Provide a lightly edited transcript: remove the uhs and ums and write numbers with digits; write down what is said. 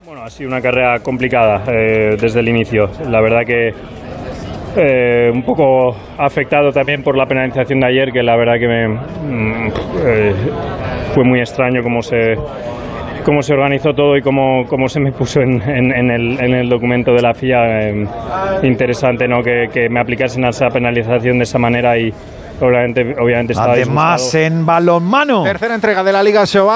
Bueno, ha sido una carrera complicada desde el inicio. La verdad que un poco afectado también por la penalización de ayer, que la verdad que fue muy extraño cómo se organizó todo y cómo se me puso en el documento de la FIA. Interesante, ¿no?, que me aplicasen a esa penalización de esa manera y obviamente estaba Además, disgustado. en balonmano. Tercera entrega de la Liga Sobal.